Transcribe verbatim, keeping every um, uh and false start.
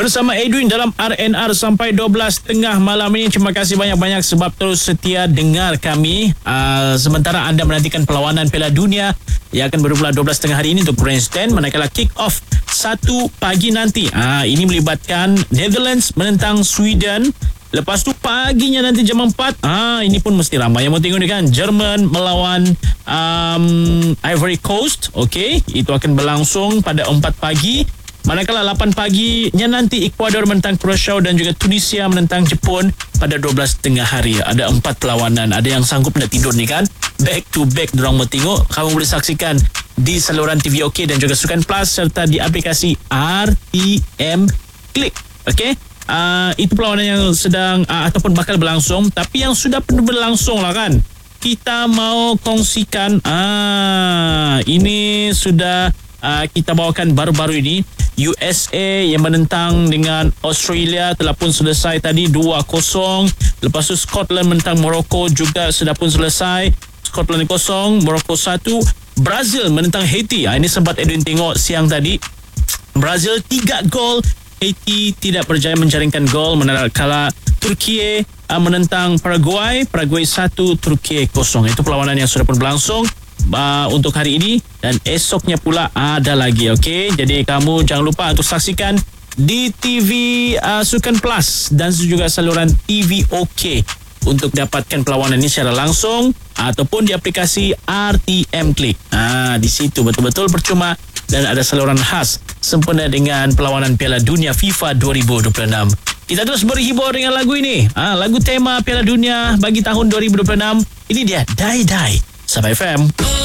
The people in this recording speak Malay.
bersama Edwin dalam R and R sampai dua belas tiga puluh malam ini. Terima kasih banyak-banyak sebab terus setia dengar kami. Uh, sementara anda menantikan perlawanan Piala Dunia yang akan bermula dua belas tiga puluh hari ini untuk grandstand, manakala kick off satu pagi nanti. Uh, ini melibatkan Netherlands menentang Sweden. Lepas tu paginya nanti jam empat. Ah, ini pun mesti ramai yang mau tengok ni kan. Jerman melawan um, Ivory Coast. Okey, itu akan berlangsung pada empat pagi. Manakala lapan paginya nanti Ecuador menentang Croatia dan juga Tunisia menentang Jepun pada dua belas tengah hari. Ada empat perlawanan. Ada yang sanggup nak tidur ni kan. Back to back dorang mau tengok. Kamu boleh saksikan di saluran T V OK dan juga Sukan Plus serta di aplikasi R T M Click. Okey. Uh, itu perlawanan yang sedang uh, ataupun bakal berlangsung. Tapi yang sudah pun berlangsung lah kan. Kita mau kongsikan. Ah, ini sudah uh, kita bawakan baru-baru ini. U S A yang menentang dengan Australia telah pun selesai tadi dua kosong. Lepas tu Scotland menentang Morocco juga sudah pun selesai. Scotland kosong, Morocco satu. Brazil menentang Haiti. Ha, ini sempat Edwin tengok siang tadi. Brazil tiga gol. Haiti tidak berjaya menjaringkan gol, manakala Turki uh, menentang Paraguay. Paraguay satu, Turki kosong. Itu perlawanan yang sudah pun berlangsung uh, untuk hari ini. Dan esoknya pula ada lagi. Okey, jadi kamu jangan lupa untuk saksikan di T V uh, Sukan Plus dan juga saluran T V OK untuk dapatkan perlawanan ini secara langsung ataupun di aplikasi R T M Click. Ah, di situ betul-betul percuma dan ada saluran khas sempena dengan perlawanan Piala Dunia FIFA dua ribu dua puluh enam. Kita terus berhibur dengan lagu ini. Ah, lagu tema Piala Dunia bagi tahun dua ribu dua puluh enam. Ini dia Die Die. Sampai F M.